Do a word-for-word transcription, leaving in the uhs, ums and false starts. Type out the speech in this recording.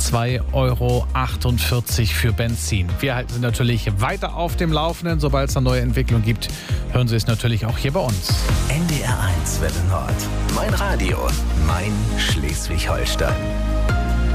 zwei Euro achtundvierzig für Benzin. Wir halten Sie natürlich weiter auf dem Laufenden. Sobald es eine neue Entwicklung gibt, hören Sie es natürlich auch hier bei uns. N D R eins Welle Nord. Mein Radio, mein Schleswig-Holstein.